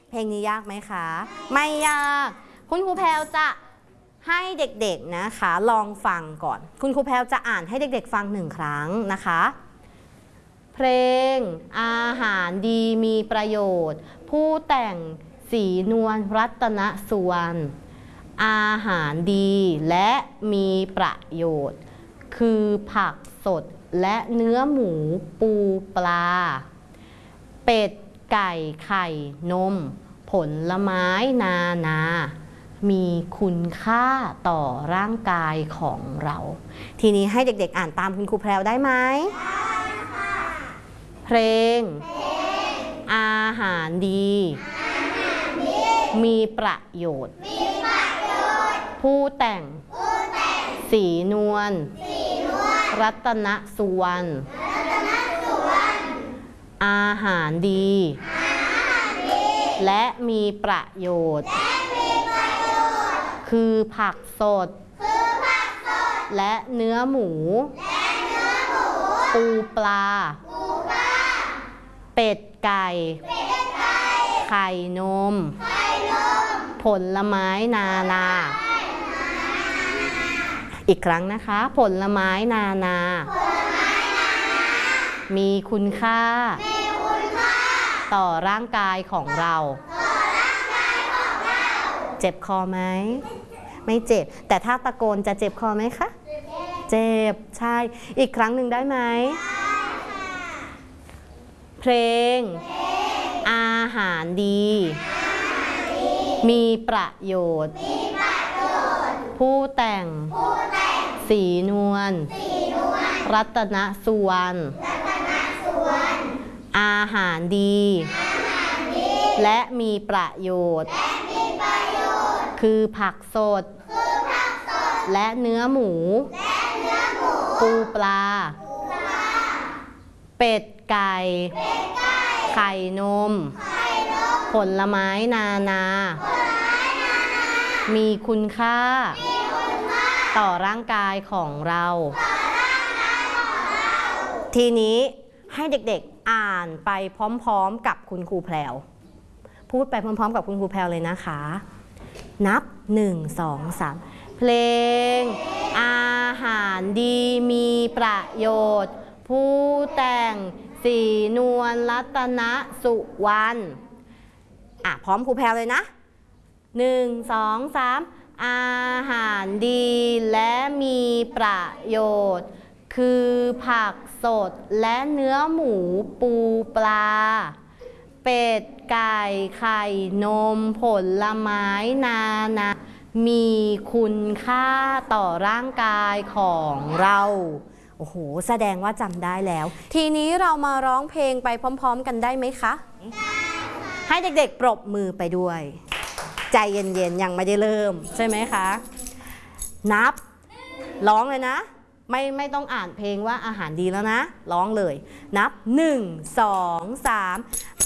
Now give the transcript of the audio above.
เพลงนี้ยากไหมคะ ไม่ยากคุณครูแพรวจะให้เด็กๆนะคะลองฟังก่อนคุณครูแพรวจะอ่านให้เด็กๆฟัง1 ครั้งนะคะเพลงอาหารดีมีประโยชน์ผู้แต่งศรีนวลรัตนสุวรรณอาหารดีและมีประโยชน์คือผักสดและเนื้อหมูปูปลาเป็ดไก่ไข่นมผลไม้นามีคุณค่าต่อร่างกายของเราทีนี้ให้เด็กๆอ่านตามคุณครูแพรวได้ไหมได้ค่ะเพลงอาหารดีมีประโยชน์ผู้แต่งศรีนวลรัตนสุวรรณอาหารดีและมีประโยชน์คือผักสดและเนื้อหมูปูปลาเป็ดไก่ไข่นมผลไม้นาอีกครั้งนะคะผลไม้นามีคุณค่าต่อร่างกายของเราเจ็บคอไหมไม่เจ็บแต่ถ้าตะโกนจะเจ็บคอไหมคะเจ็บใช่อีกครั้งหนึ่งได้ไหมเพลงอาหารดีมีประโยชน์ผู้แต่งศรีนวลรัตนสุวรรณอาหารดีและมีประโยชน์คือผักสดและเนื้อหมูปูปลาเป็ดไก่ไข่นมผลไม้นามีคุณค่าต่อร่างกายของเราทีนี้ให้เด็กๆอ่านไปพร้อมๆกับคุณครูแพรวพูดไปพร้อมๆกับคุณครูแพรวเลยนะคะนับ1 2 3เพลงอาหารดีมีประโยชน์ผู้แต่งศรีนวลรัตนสุวรรณพร้อมครูแพรวเลยนะ1 2 3อาหารดีและมีประโยชน์คือผักสดและเนื้อหมูปูปลาเป็ดไก่ไข่นมผลไม้นามีคุณค่าต่อร่างกายของเราโอ้โหแสดงว่าจำได้แล้วทีนี้เรามาร้องเพลงไปพร้อมๆกันได้ไหมคะให้เด็กๆปรบมือไปด้วยใจเย็นๆยังไม่ได้เริ่มใช่ไหมคะนับร้องเลยนะไม่ต้องอ่านเพลงว่าอาหารดีแล้วนะร้องเลยนับ1 2 3